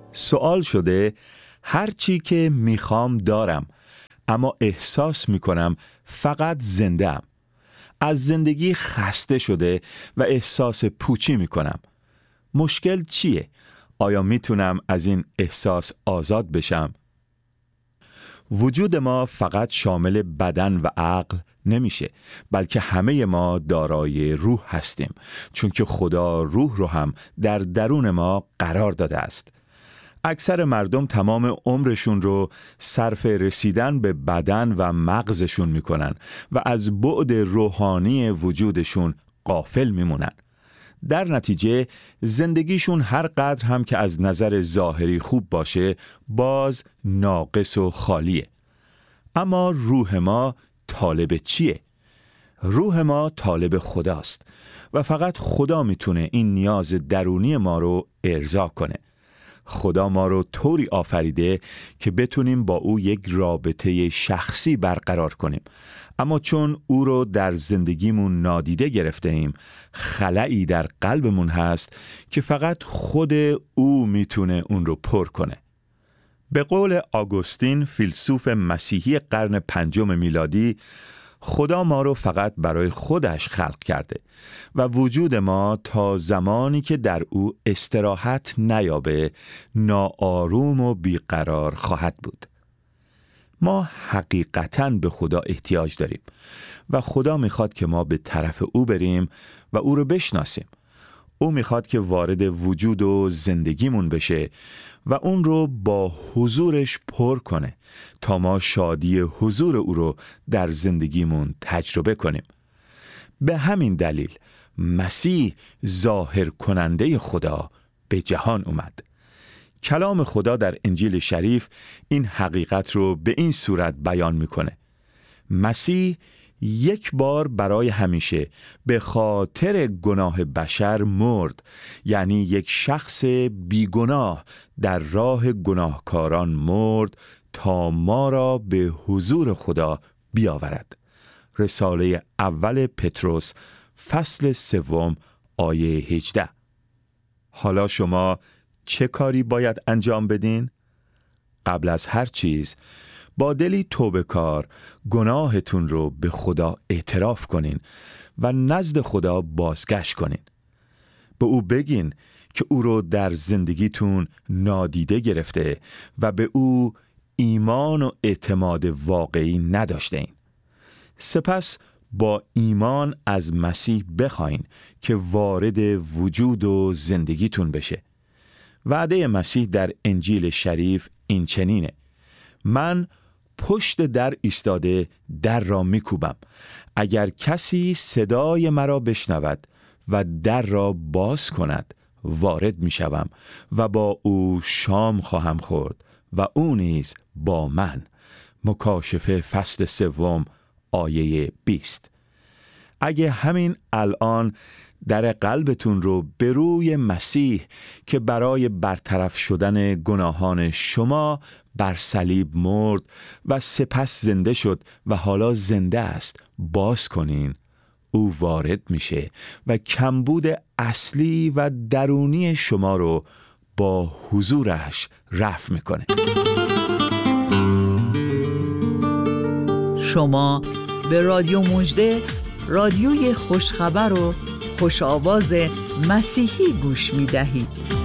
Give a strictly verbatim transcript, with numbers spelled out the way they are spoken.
سوال شده هر چی که میخوام دارم، اما احساس میکنم فقط زنده ام. از زندگی خسته شده و احساس پوچی میکنم. مشکل چیه؟ آیا میتونم از این احساس آزاد بشم؟ وجود ما فقط شامل بدن و عقل نمیشه، بلکه همه ما دارای روح هستیم، چون که خدا روح رو هم در درون ما قرار داده است. اکثر مردم تمام عمرشون رو صرف رسیدن به بدن و مغزشون میکنن و از بعد روحانی وجودشون غافل میمونن. در نتیجه زندگیشون هر قدر هم که از نظر ظاهری خوب باشه، باز ناقص و خالیه. اما روح ما طالب چیه؟ روح ما طالب خداست و فقط خدا میتونه این نیاز درونی ما رو ارضا کنه. خدا ما رو طوری آفریده که بتونیم با او یک رابطه شخصی برقرار کنیم، اما چون او رو در زندگیمون نادیده گرفته ایم، خلایی در قلبمون هست که فقط خود او میتونه اون رو پر کنه. به قول آگوستین، فیلسوف مسیحی قرن پنجم میلادی، خدا ما رو فقط برای خودش خلق کرده و وجود ما تا زمانی که در او استراحت نیابه ناآروم و بیقرار خواهد بود. ما حقیقتاً به خدا احتیاج داریم و خدا میخواد که ما به طرف او بریم و او رو بشناسیم. او میخواد که وارد وجود و زندگیمون بشه و اون رو با حضورش پر کنه تا ما شادی حضور او رو در زندگیمون تجربه کنیم. به همین دلیل مسیح ظاهر کننده خدا به جهان اومد. کلام خدا در انجیل شریف این حقیقت رو به این صورت بیان میکنه. مسیح یک بار برای همیشه به خاطر گناه بشر مرد، یعنی یک شخص بیگناه در راه گناهکاران مرد تا ما را به حضور خدا بیاورد. رساله اول پتروس فصل سوم آیه هجده. حالا شما چه کاری باید انجام بدین؟ قبل از هر چیز با دلی توبه کار گناهتون رو به خدا اعتراف کنین و نزد خدا بازگشت کنین. به او بگین که او رو در زندگیتون نادیده گرفته و به او ایمان و اعتماد واقعی نداشته این. سپس با ایمان از مسیح بخواین که وارد وجود و زندگیتون بشه. وعده مسیح در انجیل شریف این چنینه: من پشت در ایستاده در را میکوبم. اگر کسی صدای مرا بشنود و در را باز کند، وارد میشوم و با او شام خواهم خورد و او نیز با من. مکاشفه فصل سوم آیه بیست. اگه همین الان در قلبتون رو به روی مسیح که برای برطرف شدن گناهان شما بر صلیب مرد و سپس زنده شد و حالا زنده است باز کنین، او وارد میشه و کمبود اصلی و درونی شما رو با حضورش رفع میکنه. شما به رادیو مژده، رادیوی خوشخبر و خوش آواز مسیحی گوش می دهید.